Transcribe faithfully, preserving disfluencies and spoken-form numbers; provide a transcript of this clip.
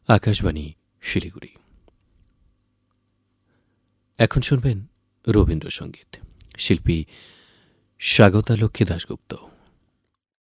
আকাশবাণী শিলিগুড়ি। এখন শুনবেন রবীন্দ্রসঙ্গীত। শিল্পী স্বাগতা লক্ষ্মী দাশগুপ্ত।